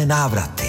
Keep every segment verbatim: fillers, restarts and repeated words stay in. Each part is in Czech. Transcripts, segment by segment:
návraty.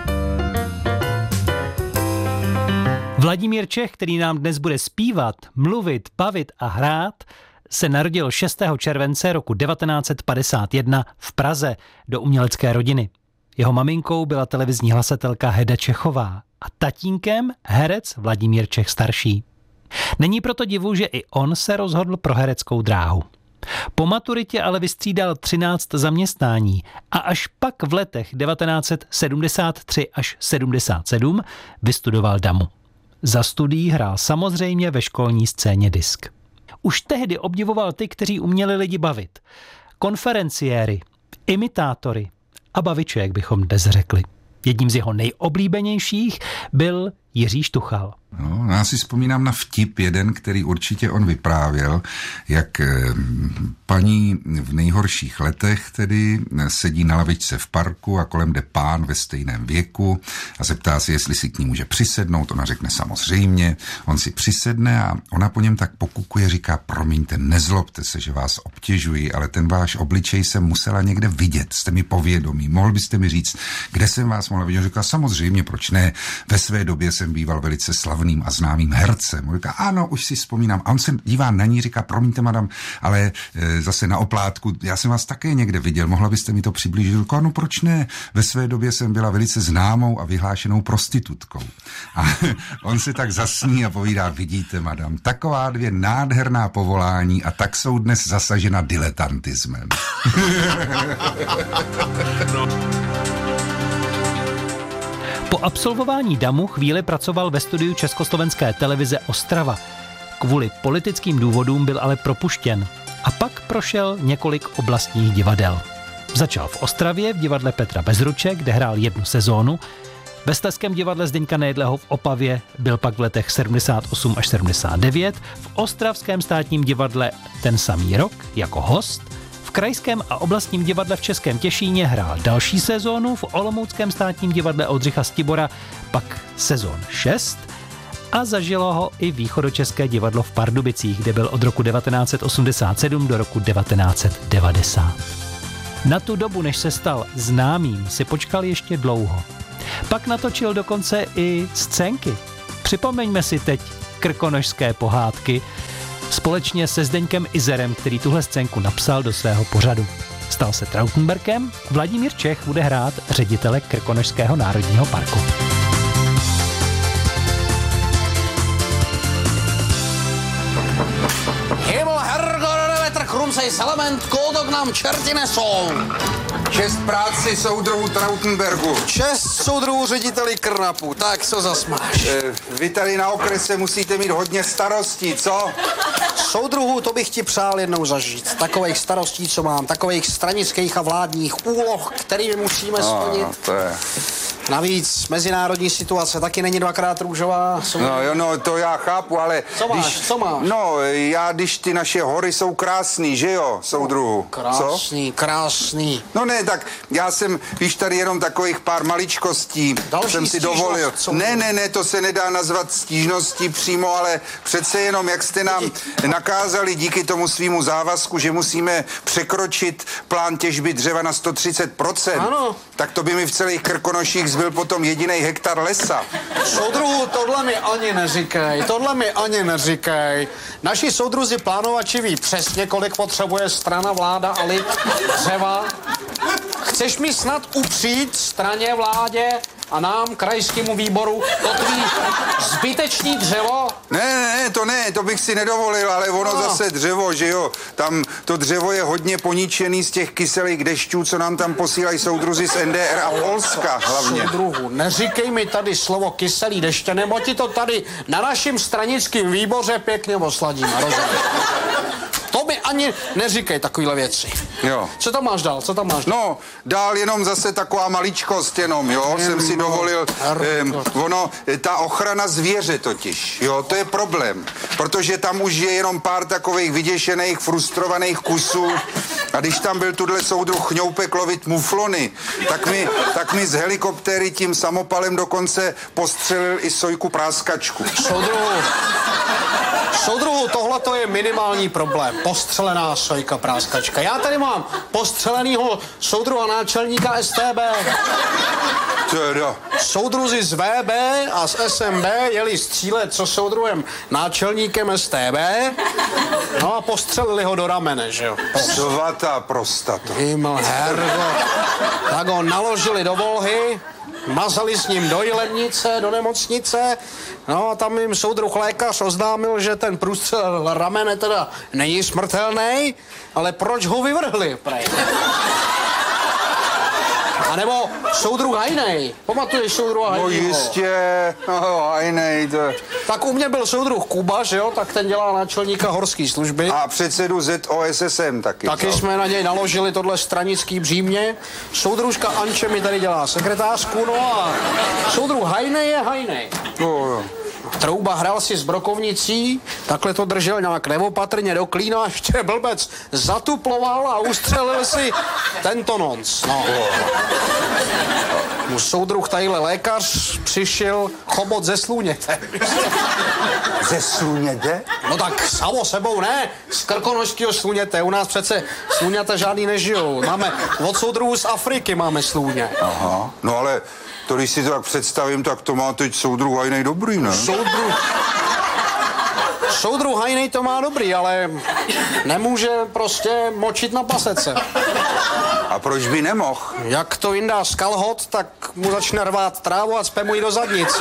Vladimír Čech, který nám dnes bude zpívat, mluvit, bavit a hrát, se narodil šestého července roku devatenáct set padesát jedna v Praze do umělecké rodiny. Jeho maminkou byla televizní hlasatelka Heda Čechová a tatínkem herec Vladimír Čech starší. Není proto divu, že i on se rozhodl pro hereckou dráhu. Po maturitě ale vystřídal třináct zaměstnání a až pak v letech devatenáct set sedmdesát tři až sedmdesát sedm vystudoval damu. Za studií hrál samozřejmě ve školní scéně disk. Už tehdy obdivoval ty, kteří uměli lidi bavit. Konferenciéry, imitátory a baviče, jak bychom dnes řekli. Jedním z jeho nejoblíbenějších byl Jiří Štuchal. No, já si vzpomínám na vtip jeden, který určitě on vyprávěl, jak paní v nejhorších letech tedy sedí na lavičce v parku a kolem jde pán ve stejném věku a zeptá si, jestli si k ní může přisednout. Ona řekne samozřejmě, on si přisedne a ona po něm tak pokukuje, říká, promiňte, nezlobte se, že vás obtěžuji, ale ten váš obličej jsem musela někde vidět, jste mi povědomí, mohl byste mi říct, kde jsem vás mohla vidět? Říká, samozřejmě, proč ne, ve své době jsem býval velice slavným a známým hercem. On říká, ano, už si vzpomínám. A on se dívá na ní, říká, promiňte, madam, ale e, zase na oplátku, já jsem vás také někde viděl, mohla byste mi to přiblížit? Říká, no proč ne? Ve své době jsem byla velice známou a vyhlášenou prostitutkou. A on se tak zasní a povídá, vidíte, madam, taková dvě nádherná povolání a tak jsou dnes zasažena diletantismem. No. Po absolvování damu chvíli pracoval ve studiu Československé televize Ostrava. Kvůli politickým důvodům byl ale propuštěn a pak prošel několik oblastních divadel. Začal v Ostravě v divadle Petra Bezruče, kde hrál jednu sezónu. Ve Slezském divadle Zdeňka Nejedlého v Opavě byl pak v letech sedmdesát osm až sedmdesát devět, v Ostravském státním divadle ten samý rok jako host. V Krajském a oblastním divadle v Českém Těšíně hrál další sezónu, v Olomouckém státním divadle Oldřicha Stibora pak sezon šest a zažilo ho i Východočeské divadlo v Pardubicích, kde byl od roku devatenáct set osmdesát sedm do roku devatenáct set devadesát. Na tu dobu, než se stal známým, si počkal ještě dlouho. Pak natočil dokonce i scénky. Připomeňme si teď Krkonošské pohádky, společně se Zdeňkem Izerem, který tuhle scénku napsal do svého pořadu. Stal se Trautenbergem, Vladimír Čech bude hrát ředitele Krkonošského národního parku. Himmel, Herrgott, Wetter, Krumsej, Salament, kódok nám čerti nesou. Čest práci soudruhu Trautenbergu. Čest soudruhu řediteli Krnapu, tak co zas máš? E, vy tady na okrese musíte mít hodně starostí, co? Soudruhu, to bych ti přál jednou zažít. Takových starostí, co mám, takových stranických a vládních úloh, kterými musíme splnit. No, to je... Navíc mezinárodní situace taky není dvakrát růžová. No jo, no to já chápu, ale... Co máš, když, co máš? No, já, když ty naše hory jsou krásný, že jo, soudruhu? Krásný, co? krásný. No ne, tak já jsem, víš, tady jenom takových pár maličkostí Další jsem si stížnost, dovolil. co? Ne, ne, ne, to se nedá nazvat stížností přímo, ale přece jenom, jak jste nám nakázali díky tomu svýmu závazku, že musíme překročit plán těžby dřeva na sto třicet procent, ano. Tak to by mi v celých Krkonoších zbyl potom jedinej hektar lesa. Soudruhu, tohle mi ani neříkej, tohle mi ani neříkej. Naši soudruzi plánovači ví přesně, kolik potřebuje strana, vláda a lid dřeva. Chceš mi snad upřít straně, vládě a nám, krajskému výboru, to tvý zbytečný dřevo? Ne, ne, ne, to ne, to bych si nedovolil, ale ono no. Zase dřevo, že jo, tam to dřevo je hodně poničený z těch kyselých dešťů, co nám tam posílají soudruzi z N D R a Polska hlavně. Soudruhu, neříkej mi tady slovo kyselý deště, nebo ti to tady na našem stranickém výboře pěkně osladíme, rozumíš? To mi ani neříkej takovýhle věci. Jo. Co tam máš dál, co tam máš dál? No, dál jenom zase taková maličkost jenom, jo, Jen jsem si no, dovolil, eh, ono, ta ochrana zvěře totiž, jo, to je problém, protože tam už je jenom pár takových vyděšených, frustrovaných kusů a když tam byl tuhle soudruh Chňoupek lovit muflony, tak mi, tak mi z helikoptéry tím samopalem dokonce postřelil i Sojku Práskačku. Soudruhu, Soudruhu, tohle to je minimální problém. Postřelená sojka práskačka. Já tady mám postřelenýho soudruha náčelníka S T B. Teda. Soudruzi z V B a z S M B jeli střílet co soudruhem náčelníkem S T B, no a postřelili ho do ramene, že jo. Svatá prostata. Himmel, hergo. Tak ho naložili do volhy, mazali s ním do Jilemnice, do nemocnice, no a tam jim soudruh lékař oznámil, že ten průstřel ramene teda není smrtelný, ale proč ho vyvrhli, prej? A nebo soudruh Hajnej. Pamatuješ soudruha Hajnejho? No jistě, no Hajnej, to... Tak u mě byl soudruh Kuba, že jo, tak ten dělá náčelníka horské služby. A předsedu Z O S S M taky. Taky co? jsme na něj naložili tohle stranický břímě. Soudružka Anče mi tady dělá sekretářku, no a soudruh Hajnej je Hajnej. No, jo. Trouba hrál si s brokovnicí, takhle to držel nějak neopatrně do klína, ještě blbec zatuploval a ustřelil si tento nonc. No. Mu soudruh tadyhle lékař přišel chobot ze sluněte. Ze sluněte? No tak samo sebou ne, z krkonožského sluněte. U nás přece sluněte žádný nežijou. Máme od soudruhů z Afriky máme sluně. Aha, no ale to, když si to tak představím, tak to má teď soudruh Hajnej dobrý, ne? Soudruh... Soudruh Hajnej to má dobrý, ale nemůže prostě močit na pasece. A proč by nemohl? Jak to vyndá z kalhot, tak mu začne rvát trávu a cpe mu ji do zadnice.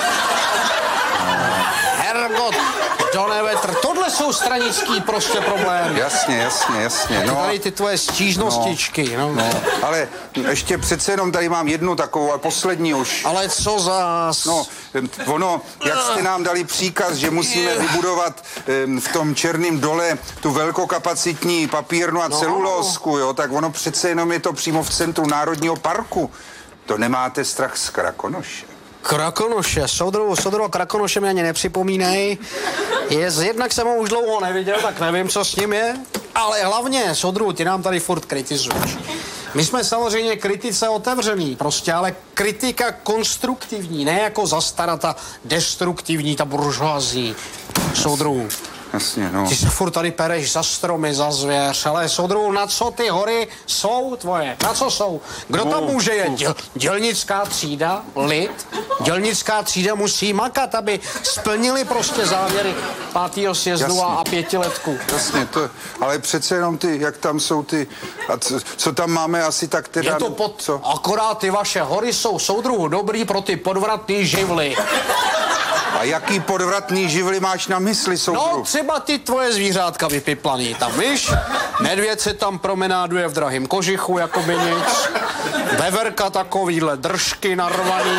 Hergot, do nevetr. Tohle jsou stranický prostě problémy. Jasně, jasně, jasně. No, tady ty tvoje stížnostičky. No. no, ale ještě přece jenom tady mám jednu takovou, ale poslední už. Ale co zás? No, ono, jak jste nám dali příkaz, že musíme vybudovat um, v tom Černém dole tu velkokapacitní papírnu a No. celulózku, jo, tak ono přece jenom je to přímo v centru Národního parku. To nemáte strach z Krakonoše? Krakonoše, soudruhu, soudruhu Krakonoše mi ani nepřipomínej. Je, jednak jsem ho už dlouho neviděl, tak nevím, co s ním je. Ale hlavně, soudruhu, ty nám tady furt kritizuješ. My jsme samozřejmě kritice otevřený, prostě, ale kritika konstruktivní, ne jako zastarata destruktivní, ta buržoazí. Soudruhu. Jasně, no. Ty se furt tady pereš za stromy, za zvěř, ale soudruhu, na co ty hory jsou tvoje? Na co jsou? Kdo tam může jet? Děl, dělnická třída, lid? Dělnická třída musí makat, aby splnili prostě závěry pátého sjezdu a, a pětiletku. Jasně, to, ale přece jenom ty, jak tam jsou ty, a co, co tam máme asi tak teda... Je to pod... Co? Akorát ty vaše hory jsou, soudruhu, dobrý pro ty podvratný živly. A jaký podvratný živly máš na mysli, soudruh? No, třeba ty tvoje zvířátka vypiplaný tam, víš? Medvěd se tam promenáduje v drahým kožichu, jako by nic. Veverka takovýhle držky narvaný.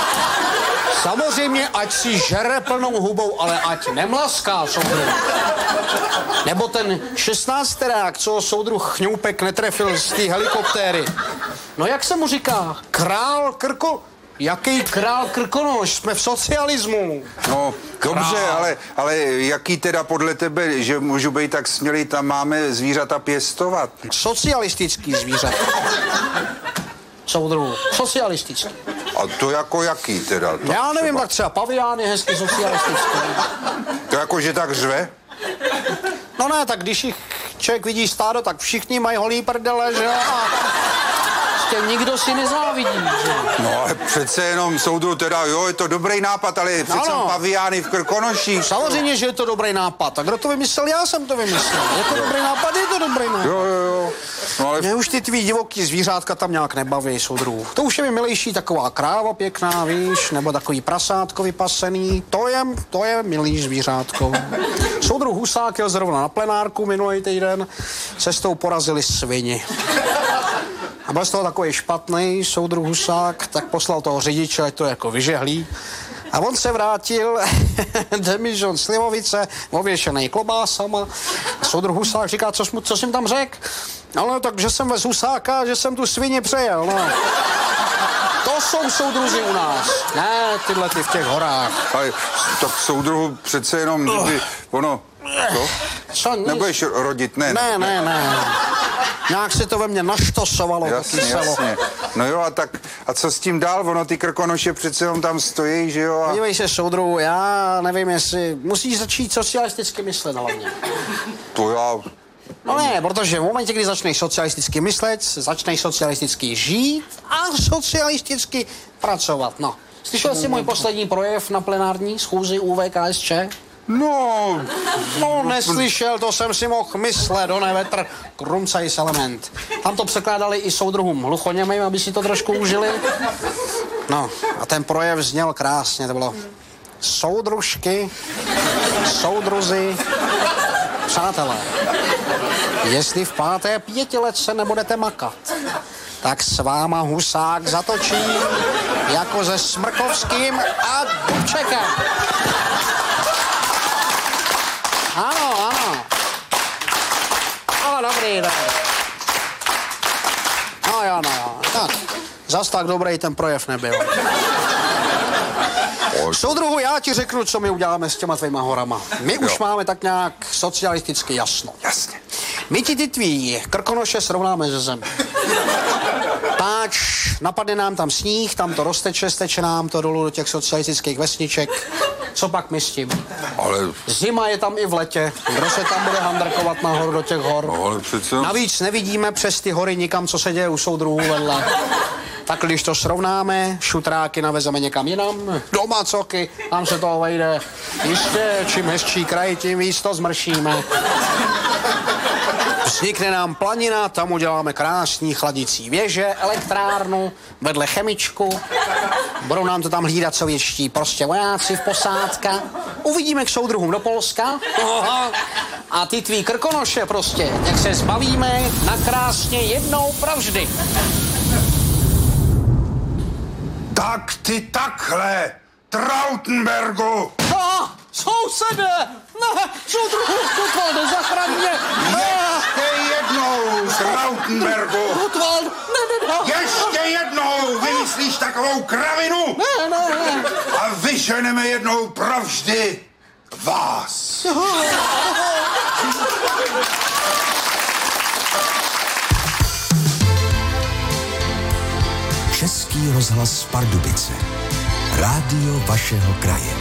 Samozřejmě, ať si žere plnou hubou, ale ať nemlaská, soudruh. Nebo ten šestnácterák, co soudruh Chňoupek netrefil z té helikoptéry. No jak se mu říká? Král Krko... Jaký král Krkonoš? Jsme v socialismu. No, dobře, ale, ale jaký teda podle tebe, že můžu být tak smělý, tam máme zvířata pěstovat? Socialistický zvířat. Soudruhu. Socialistický. A to jako jaký teda? Tak Já nevím, třeba. tak třeba paviján je hezky socialistický. To jako, že tak řve? No ne, tak když jich člověk vidí stádo, tak všichni mají holý prdele, že jo? A prostě nikdo si nezávidí, že? No ale přece jenom soudruh teda, jo, je to dobrý nápad, ale přece Ano. pavijány v Krkonoších. Samozřejmě, že je to dobrý nápad. A kdo to vymyslel? Já jsem to vymyslel. Je to dobrý nápad, je to dobrý nápad. Jo, jo, jo. No ale Mě už ty tvý divoký zvířátka tam nějak nebaví, soudruh. To už je mi milejší taková kráva pěkná, víš, nebo takový prasátko vypasený. To je, to je milý zvířátko. Soudruh Husák jel zrovna na plenárku minulý týden, cestou porazili svini. A byl z toho takový špatný soudruh Husák, tak poslal toho řidiče, ať to jako vyžehlí. A on se vrátil, demižon slivovice, ověšený klobásama. A soudruh Husák říká, co, jsi, co jsem tam řekl? No, tak, že jsem vez Husáka, že jsem tu svině přejel, no. To jsou soudruzi u nás, ne tyhle ty v těch horách. Ale tak soudruhu přece jenom, kdyby ono, co? Co, nic? Nebudeš rodit, ne? Ne, ne, ne. Nějak se to ve mně naštosovalo. Jasně, jasně. No jo, a tak, a co s tím dál? Ono, ty Krkonoše přece jenom tam stojí, že jo? A... Podívej se, soudru, já nevím, jestli musíš začít socialisticky myslet hlavně. To já... No ne, protože v momentě, kdy začneš socialisticky myslet, začneš socialisticky žít a socialisticky pracovat, no. Slyšel jsi můj poslední projev na plenární schůzi U V K S Č? No... No, neslyšel, to jsem si mohl myslet, do nevetr, krumcajs element. Tam to překládali i soudruhům hluchoněmým, aby si to trošku užili. No, a ten projev zněl krásně, to bylo soudružky, soudruzi, přátelé. Jestli v páté pětiletce nebudete makat, tak s váma Husák zatočí jako se Smrkovským a Dubčekem. Ano, ano. Ale dobrý, dobrý. No jo, no jo. Tak, zas tak dobrý ten projev nebyl. Soudruhu, já ti řeknu, co my uděláme s těma tvýma horama. My už jo. máme tak nějak socialisticky jasno. Jasně. My ti ty tvý Krkonoše srovnáme ze zem. Páč, napadne nám tam sníh, tam to rozteče, steče nám to dolů do těch socialistických vesniček. Co pak my s tím? Ale... Zima je tam i v letě. Kdo se tam bude handrkovat nahoru do těch hor? Ale přece... Navíc nevidíme přes ty hory nikam, co se děje u soudruhů vedle. Tak když to srovnáme, šutráky navezeme někam jinam, do Macoky, tam se toho vejde. Jistě, čím hezčí kraj, tím víc to zmršíme. Vznikne nám planina, tam uděláme krásný chladicí věže, elektrárnu, vedle chemičku. Budou nám to tam hlídat sovětští prostě vojáci v posádka. Uvidíme k soudruhům do Polska. A ty tvý Krkonoše prostě, jak se zbavíme na krásně jednou provždy. Tak ty takhle, Trautenbergu! Ah, sousede! Ne, soudruhu, Gutwald, zachraň mě! Ještě jednou, Trautenbergu! Gutwald, ne, ne, ne! Ještě jednou vymyslíš takovou kravinu! Ne, ne, ne! A vyženeme jednou provždy vás! Český rozhlas Pardubice. Rádio vašeho kraje.